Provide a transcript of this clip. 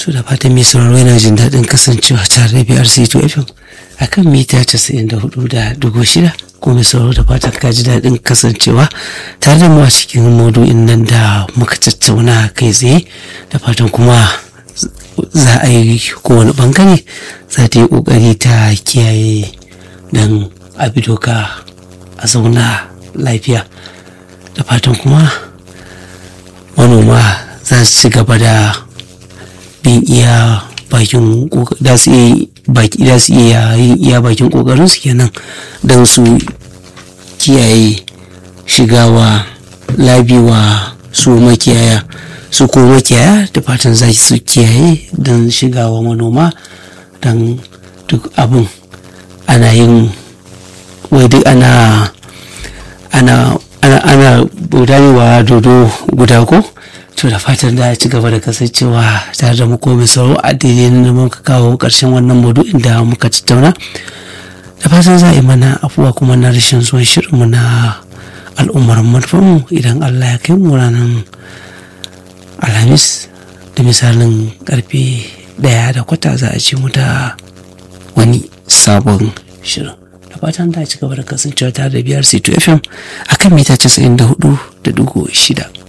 To da fatan mai sauraro yana jin daɗin kasancewa tare da BRC2 FM akan mita 94.6, ko mai sauraro da fatan ka ji daɗin kasancewa tare da mu a cikin maudu'in nan da muka tattauna kai tsaye, da fatan kuma za a yi kowane bangare za ta yi ƙoƙari ta kiyaye don abi doka a zauna lafiya, da fatan kuma manoma za su ci gaba da bin iya bakin da su iya yin iya bakin kokarin su kenan don su kiyaye shigawa labiwa su makiyaya, su ko makiyaya da fatan za su kiyaye don shigawa manoma, don duk abin ana yin wai duk ana gudanewa dodo guda ko. To da fatan da ci gaba da kasancewa tare da mu komai sauro a daidai na muka kawo ƙarshen wannan maudu'in da muka tattauna, da fatan za a yi mana afuwa kuma na rashin zuwan shirinmu na al'ummar manufarmu idan Allah ya kai mu ranar Alhamis da misalin karfe 1:15 za a ce mu da wani sabon shirin. Da fatan da ci gaba da kasancewa tare da BRC2 FM akan mita 94.6.